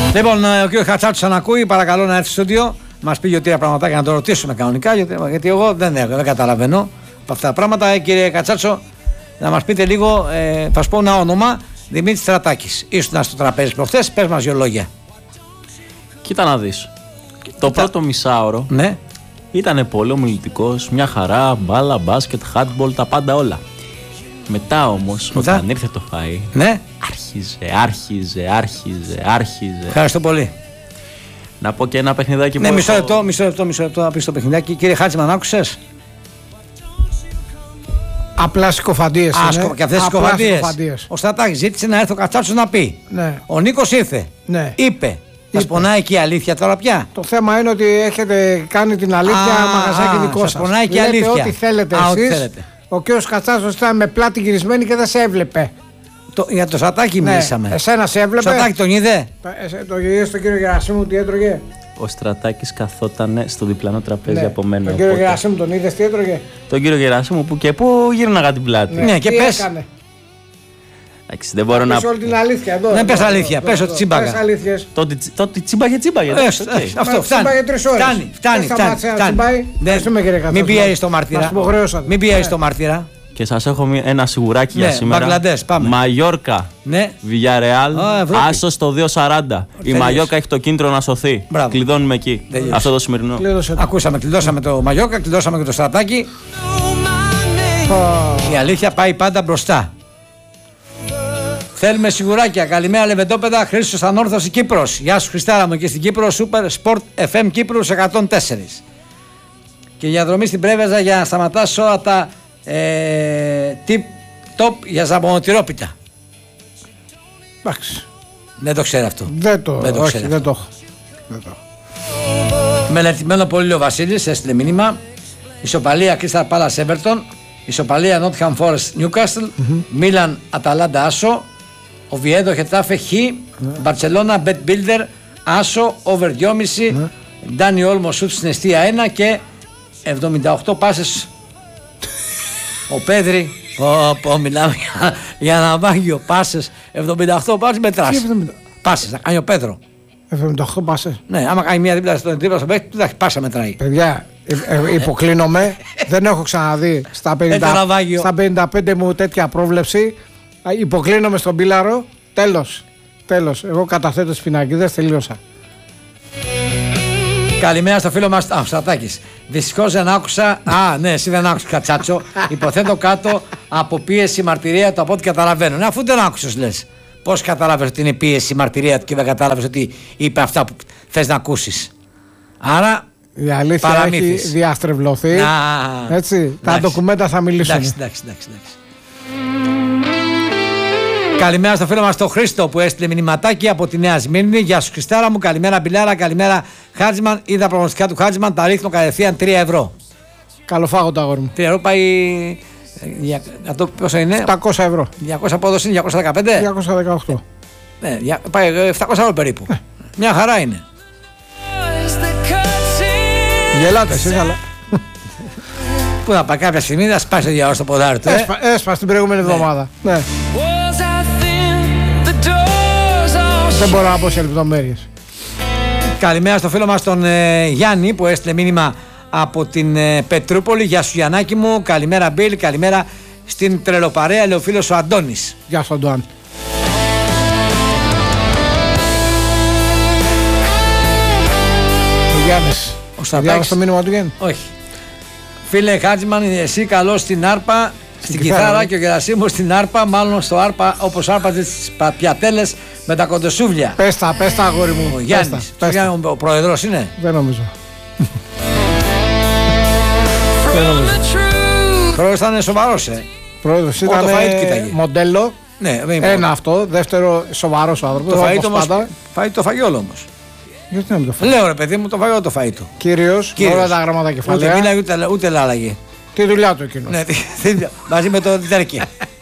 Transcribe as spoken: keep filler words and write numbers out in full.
Λοιπόν, ο κ. Χατσάτσος ανακούει, παρακαλώ να έρθει στο στούντιο. Μας πει δύο-τρία πραγματάκια να το ρωτήσουμε κανονικά, γιατί, γιατί εγώ δεν, δεν καταλαβαίνω από αυτά τα πράγματα. Ε, κύριε Κατσάτσο, να μας πείτε λίγο, ε, θα σου πω ένα όνομα, Δημήτρης Στρατάκης. Ήσουν στο τραπέζι προχθές, πες μας δύο λόγια. Κοίτα να δεις. Κοίτα. Το πρώτο μισάωρο ναι. ήταν πολύ ομιλητικός, μια χαρά, μπάλα, μπάσκετ, handball, τα πάντα όλα. Μετά όμως, Μετά. όταν ήρθε το φαΐ, ναι. άρχιζε, άρχιζε, άρχιζε, άρχιζε. Ευχαριστώ πολύ. Να πω και ένα παιχνιδάκι ναι, που μισό έχω... λεπτό, μισό λεπτό, μισό λεπτό να πεις το παιχνιδάκι. Κύριε Χάτσμαν, άκουσες? Απλά συκοφαντίες είναι. Και αυτές τις συκοφαντίες. Ο Στρατάκης ζήτησε να έρθει ο Κατσάτσος να πει. Ναι. Ο Νίκος ήρθε. Ναι. Είπε. Θα σπονάει και η αλήθεια τώρα πια. Το θέμα είναι ότι έχετε κάνει την αλήθεια α, μαγαζάκι α, δικό σας. Σπονάει και η αλήθεια. Ό,τι θέλετε α, εσείς. Θέλετε. Ο κ. Κατσάτσος ήταν με πλάτη γυρισμένη και δεν σε έβλεπε. Το, για το Στρατάκη ναι. μιλήσαμε. Εσένα σε έβλεπε. Το Στρατάκη τον είδε. Το είδε στον κύριο Γερασίμου τι έτρωγε. Ο Στρατάκης καθόταν στο διπλανό τραπέζι ναι. από μένα. Τον κύριο Γερασίμου τον είδες τι έτρωγε. Τον κύριο Γερασίμου που και πού γύρναγα την πλάτη. Ναι, ναι και πες. Έκανε. Εντάξει, δεν μπορώ να. Πες όλη την αλήθεια εδώ. Δεν πες αλήθεια, πες ότι τσίμπαγα. Το ότι τσίμπαγε τσίμπαγε. Αυτό φτάνει. Φτάνει, φτάνει. Μην πιέζεις το μάρτυρα. Μην πιέζεις το μάρτυρα. Και σας έχω ένα σιγουράκι ναι, για σήμερα. Μπαγκλαντές, πάμε. Μαγιόρκα, ναι. Βιγιαρεάλ, άσο στο δύο σαράντα. Η Μαγιόρκα έχει το κίνητρο να σωθεί. Μπράβο. Κλειδώνουμε εκεί. Τελείως. Αυτό το σημερινό. Κλείδωσε. Ακούσαμε, κλειδώσαμε το Μαγιόρκα, κλειδώσαμε και το Στρατάκι. Oh. Η αλήθεια πάει πάντα μπροστά. Θέλουμε σιγουράκια. Καλημέρα Λεβεντόπεδα, Χρήστος Ανόρθωση Κύπρος. Γεια σου Χριστάρα μου και στην Κύπρο, Super Sport εφ εμ Κύπρους εκατόν τέσσερα. Και για δρομή στην Πρέβεζα για να σταματάς όλα τα Ε, tip top για ζαμπονοτυρόπιτα. Εντάξει. Δεν το ξέρει αυτό. Δεν το, δεν το όχι, ξέρει δεν αυτό. το έχω. Μελετημένο πολύ ο Βασίλης, έστειλε μήνυμα. Ισοπαλία Crystal Palace Everton. Ισοπαλία Nottingham Forest Newcastle. Μίλαν Αταλάντα Άσο. Οβιέδο Χετάφε Χ. Μπαρτσελώνα Bet Builder Άσο over δυόμισι. Ντάνι Όλμο σουτ στην αιστεία ένα και εβδομήντα οκτώ πάσες. Ο Πέδρη, πω μιλάμε για, για ναυάγιο, πάσες, εβδομήντα οκτώ πάσες μετράς. Πάσες, να κάνει ο Πέδρο. εβδομήντα οκτώ πάσες. Ναι, άμα κάνει μία δίπλα στον τρίπλα στον παίκτη, θα πάσα μετράει. Παιδιά, ε, ε, υποκλίνομαι, δεν έχω ξαναδεί στα πενήντα, στα πενήντα πέντε μου τέτοια πρόβλεψη. Υποκλίνομαι στον Πίλαρο, τέλος, τέλος. Εγώ καταθέτω τις πινακίδες, τελείωσα. Καλημέρα στο φίλο μας, α, Στρατάκης. Δυστυχώς δεν άκουσα. Α, ναι, εσύ δεν άκουσες Κατσάτσο. Υποθέτω κάτω από πίεση μαρτυρία του από ό,τι καταλαβαίνω. Ναι, αφού δεν άκουσες, λες. Πώς καταλάβες ότι είναι πίεση μαρτυρία του και δεν κατάλαβες ότι είπε αυτά που θες να ακούσεις. Άρα. Η αλήθεια παραμύθις. Έχει διαστρεβλωθεί. Να, έτσι. Εντάξει. Τα ντοκουμέντα θα μιλήσουν. Εντάξει, εντάξει, εντάξει. εντάξει. Καλημέρα στο φίλο μας τον Χρήστο που έστειλε μηνυματάκι από τη Νέα Σμύρνη. Γεια σου Χριστάρα μου, καλημέρα Μπιλάρα, καλημέρα Χάτζιμαν. Είδα προγνωστικά του Χάτζιμαν, τα ρίχνω κατευθείαν τρία ευρώ. Καλοφάγο το αγόρι μου. τρία ευρώ πάει. Αυτό πόσο είναι? επτακόσια ευρώ. διακόσια απόδοση είναι διακόσια δεκαπέντε. διακόσια δεκαοκτώ. Ναι, πάει επτακόσια ευρώ περίπου. Ε. Μια χαρά είναι. Γελάτε εσείς, αλλά. Πού θα πάει κάποια στιγμή να σπάσει το διάολο στο ποδάρι του. Έσπα, ε? Έσπασε την προηγούμενη εβδομάδα. Ναι. Ναι. Δεν μπορώ να πω σε λεπτομέρειες. Καλημέρα στο φίλο μας τον ε, Γιάννη που έστειλε μήνυμα από την ε, Πετρούπολη. Γεια σου Γιαννάκη μου. Καλημέρα Μπίλ. Καλημέρα στην τρελοπαρέα. Λέει ο φίλος ο Αντώνης. Γεια σου Αντώνη. Ο Γιάννης. Ο Στρατάκης. Το μήνυμα του Γιάννη. Όχι. Φίλε Χάτζιμαν, εσύ καλός στην άρπα. Στην κιθάρα και ο Γερασίμος στην άρπα, μάλλον στο άρπα όπως άρπαζε τις παπιατέλες με τα κοντοσούβλια. Πες τα, πες τα αγόρι μου. Ο Γιάννης, πες τα. Ο, ο πρόεδρος είναι. Δεν νομίζω. Δεν νομίζω. Ο πρόεδρος ήταν σοβαρός, ε. Πρόεδρος ήταν μοντέλο. Ναι, ένα αυτό, δεύτερο σοβαρός ο άνθρωπος. Το φαΐ το, φαΐ το φαγιόλο όμως. Γιατί να μην το φάει. Λέω ρε παιδί μου, το φαγιόλο το φαΐ του. Κύριος, όλα τα γράμματα κεφαλαία. Ούτε μίλαγε ούτε, ούτε λάλαγε. Τι δουλειά του εκείνο. Ναι, μαζί με το Διτέρκι.